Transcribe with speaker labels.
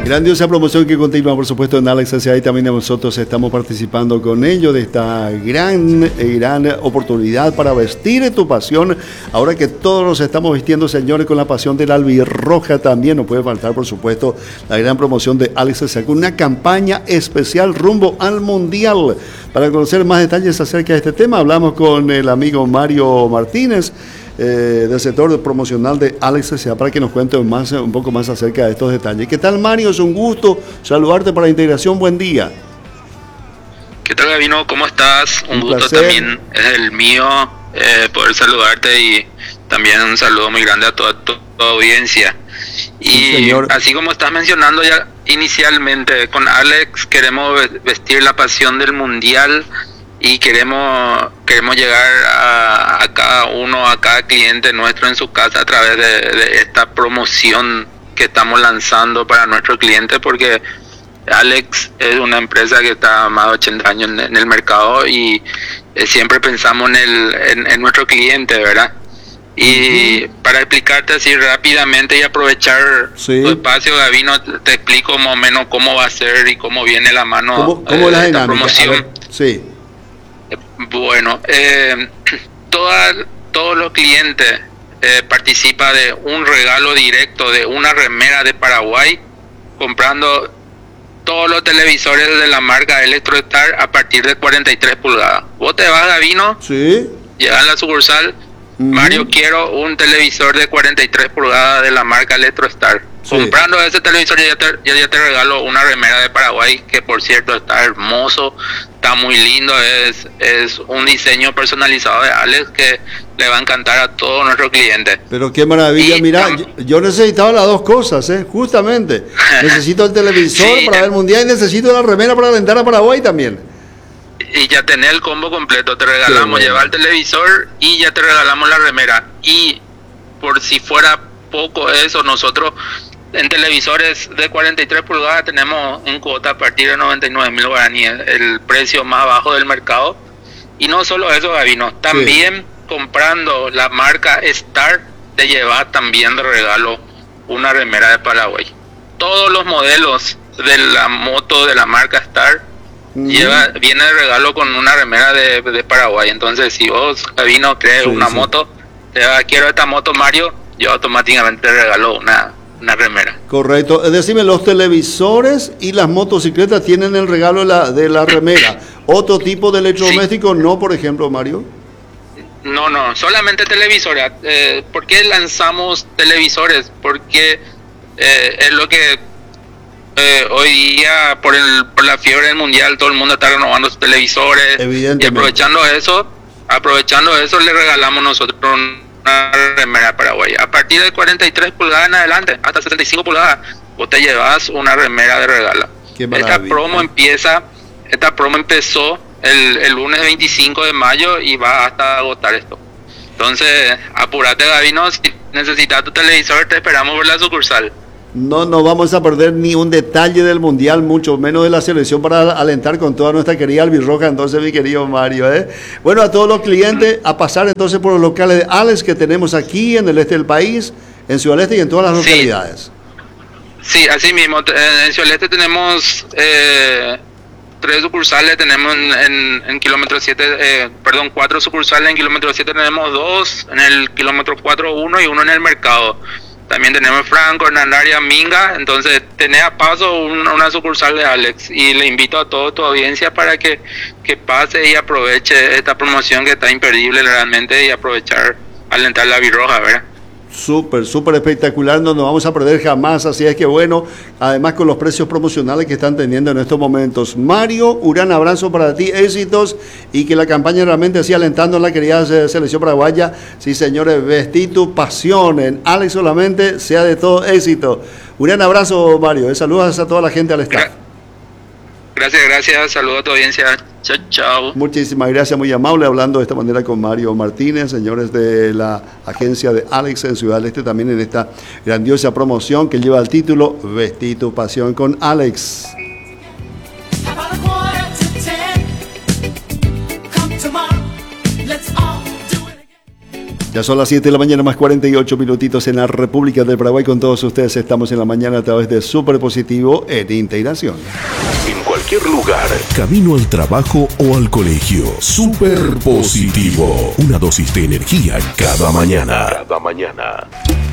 Speaker 1: Grandiosa promoción que continúa, por supuesto, en Alex S.A. y también nosotros estamos participando con ellos de esta gran oportunidad para vestir tu pasión. Ahora que todos nos estamos vistiendo, señores, con la pasión del albirroja, también no puede faltar, por supuesto, la gran promoción de Alex S.A. con una campaña especial rumbo al Mundial. Para conocer más detalles acerca de este tema, hablamos con el amigo Mario Martínez, del sector promocional de Alex S.A. para que nos cuente un poco más acerca de estos detalles. ¿Qué tal, Mario? Es un gusto saludarte para Integración. Buen día.
Speaker 2: ¿Qué tal, Gabino? ¿Cómo estás? Un gusto
Speaker 1: placer.
Speaker 2: también es el mío poder saludarte y también un saludo muy grande a toda tu audiencia.
Speaker 1: Sí,
Speaker 2: Y
Speaker 1: señor.
Speaker 2: así como estás mencionando ya inicialmente, con Alex queremos vestir la pasión del Mundial y queremos llegar a cada uno, a cada cliente nuestro en su casa a través de esta promoción que estamos lanzando para nuestros clientes, porque Alex es una empresa que está más de 80 años en el mercado y siempre pensamos en nuestro cliente, ¿verdad? Y para explicarte así rápidamente y aprovechar
Speaker 1: Sí.
Speaker 2: tu espacio, Gabino, te explico más o menos cómo va a ser y cómo viene la mano
Speaker 1: ¿Cómo es la
Speaker 2: esta
Speaker 1: dinámica?
Speaker 2: promoción.
Speaker 1: A ver, sí.
Speaker 2: Bueno, todos los clientes participan de un regalo directo de una remera de Paraguay comprando todos los televisores de la marca ElectroStar a partir de 43 pulgadas. Vos te vas, Gabino,
Speaker 1: Sí.
Speaker 2: llegas a la sucursal, Mario, quiero un televisor de 43 pulgadas de la marca ElectroStar.
Speaker 1: Sí.
Speaker 2: Comprando ese televisor ya te regalo una remera de Paraguay, que por cierto está hermoso, está muy lindo, es un diseño personalizado de Alex que le va a encantar a todos nuestros clientes.
Speaker 1: Pero qué maravilla,
Speaker 2: Y
Speaker 1: mira, yo necesitaba las dos cosas, justamente. Necesito el televisor
Speaker 2: Sí,
Speaker 1: para ver el Mundial y necesito la remera para alentar a Paraguay también.
Speaker 2: Y ya tenés el combo completo, te regalamos,
Speaker 1: bueno.
Speaker 2: llevar el televisor y ya te regalamos la remera. Y por si fuera poco eso, nosotros en televisores de 43 pulgadas tenemos en cuota a partir de 99.000 guaraníes, el precio más bajo del mercado. Y no solo eso, Gabino, también comprando la marca Star te lleva también de regalo una remera de Paraguay. Todos los modelos de la moto de la marca Star viene de regalo con una remera de Paraguay. Entonces, si vos, Gabino, crees una moto, te va, quiero esta moto, Mario, yo automáticamente te regalo una remera.
Speaker 1: Correcto. Decime, los televisores y las motocicletas tienen el regalo de la remera. ¿Otro tipo de electrodoméstico no, por ejemplo, Mario?
Speaker 2: No, solamente televisores. ¿Por qué lanzamos televisores? Porque es lo que hoy día, por la fiebre del mundial, todo el mundo está renovando sus televisores.
Speaker 1: Evidentemente.
Speaker 2: Y aprovechando eso, le regalamos nosotros una remera paraguaya. A partir de 43 pulgadas en adelante, hasta 65 pulgadas, vos te llevas una remera de regalo.
Speaker 1: Qué maravilla.
Speaker 2: Esta promo empezó el lunes 25 de mayo y va hasta agotar esto. Entonces, apúrate, Gabino, si necesitas tu televisor, te esperamos por la sucursal.
Speaker 1: No vamos a perder ni un detalle del Mundial, mucho menos de la selección, para alentar con toda nuestra querida albirroja. Entonces, mi querido Mario, bueno, a todos los clientes, a pasar entonces por los locales de Alex que tenemos aquí en el este del país, en Ciudad del Este y en todas las localidades.
Speaker 2: Sí, así mismo. En Ciudad del Este tenemos 3 sucursales, tenemos en kilómetro 7, 4 sucursales en kilómetro 7, tenemos 2, en el kilómetro 4 1 y 1 en el mercado. También tenemos Franco, Hernandaria, Minga. Entonces tenés a paso una sucursal de Alex y le invito a toda tu audiencia para que pase y aproveche esta promoción que está imperdible realmente y aprovechar, alentar la birroja, ¿verdad?
Speaker 1: Súper espectacular, no nos vamos a perder jamás, así es que bueno, además con los precios promocionales que están teniendo en estos momentos. Mario, un gran abrazo para ti, éxitos y que la campaña realmente siga alentando a la querida selección paraguaya. Sí, señores, vestí tu pasión en Alex solamente, sea de todo éxito. Un gran abrazo, Mario, saludos a toda la gente al staff.
Speaker 2: Gracias, saludos a tu audiencia. Chao.
Speaker 1: Muchísimas gracias, muy amable, hablando de esta manera con Mario Martínez, señores de la agencia de Alex en Ciudad del Este, también en esta grandiosa promoción que lleva el título Vestí tu pasión con Alex. Ya son las 7 de la mañana más 48 minutitos en la República del Paraguay. Con todos ustedes estamos en la mañana a través de Super Positivo en Integración.
Speaker 3: En cualquier lugar, camino al trabajo o al colegio. Super Positivo. Una dosis de energía cada mañana.